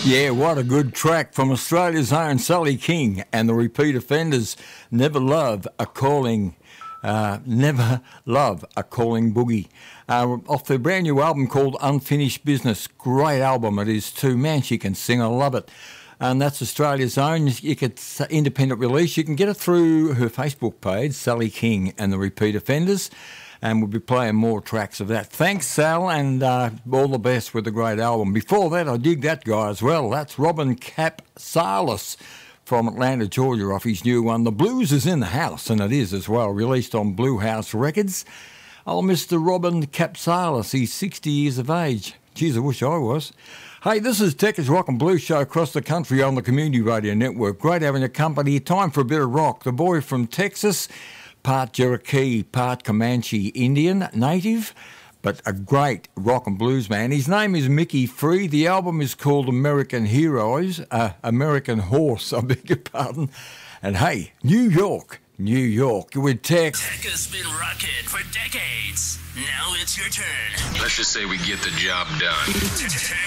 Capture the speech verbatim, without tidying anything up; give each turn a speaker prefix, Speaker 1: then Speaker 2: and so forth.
Speaker 1: Yeah, what a good track from Australia's own Sally King and the Repeat Offenders. Never love a calling, uh, never love a calling boogie. Uh, off their brand new album called Unfinished Business. Great album it is too. Man, she can sing. I love it. And that's Australia's own. It's independent release. You can get it through her Facebook page, Sally King and the Repeat Offenders. And we'll be playing more tracks of that. Thanks, Sal, and uh, all the best with the great album. Before that, I dig that guy as well. That's Robin Capsalis from Atlanta, Georgia, off his new one. The Blues is in the house, and it is as well, released on Blue House Records. Oh, Mister Robin Capsalis, he's sixty years of age. Geez, I wish I was. Hey, this is Tech's Rock and Blues Show across the country on the Community Radio Network. Great having your company. Time for a bit of rock. The boy from Texas, part Cherokee, part Comanche Indian native, but a great rock and blues man. His name is Mickey Free. The album is called American Heroes, uh, American Horse, I beg your pardon. And hey, New York, New York, with Tex.
Speaker 2: Tech has been rocking for decades. Now it's your turn.
Speaker 3: Let's just say we get the job done.